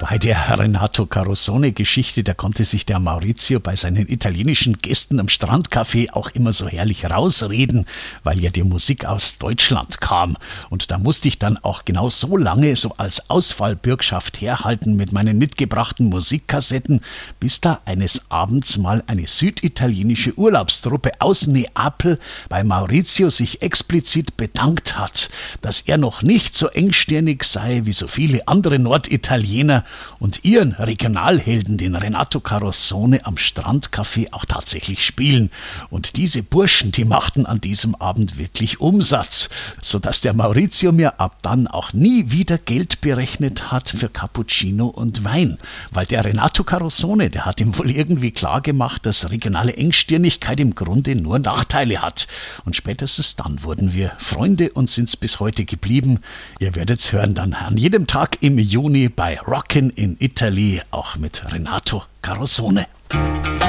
Bei der Renato Carosone-Geschichte, da konnte sich der Maurizio bei seinen italienischen Gästen am Strandcafé auch immer so herrlich rausreden, weil ja die Musik aus Deutschland kam. Und da musste ich dann auch genau so lange so als Ausfallbürgschaft herhalten mit meinen mitgebrachten Musikkassetten, bis da eines Abends mal eine süditalienische Urlaubstruppe aus Neapel bei Maurizio sich explizit bedankt hat, dass er noch nicht so engstirnig sei wie so viele andere Norditaliener und ihren Regionalhelden, den Renato Carosone, am Strandcafé auch tatsächlich spielen. Und diese Burschen, die machten an diesem Abend wirklich Umsatz, sodass der Maurizio mir ab dann auch nie wieder Geld berechnet hat für Cappuccino und Wein. Weil der Renato Carosone, der hat ihm wohl irgendwie klar gemacht, dass regionale Engstirnigkeit im Grunde nur Nachteile hat. Und spätestens dann wurden wir Freunde und sind's bis heute geblieben. Ihr werdet's hören dann an jedem Tag im Juni bei Rockin' in Italy, auch mit Renato Carosone.